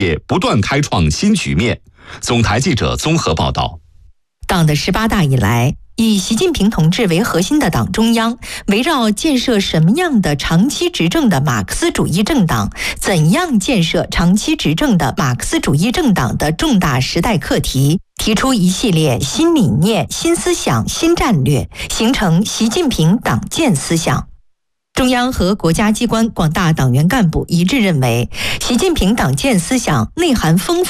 也不断开创新局面。总台记者综合报道。 党的18大以来，以习近平同志为核心的党中央，围绕建设什么样的长期执政的马克思主义政党，怎样建设长期执政的马克思主义政党的重大时代课题，提出一系列新理念、新思想、新战略，形成习近平党建思想。中央和国家机关广大党员干部一致认为，习近平党建思想内涵丰富。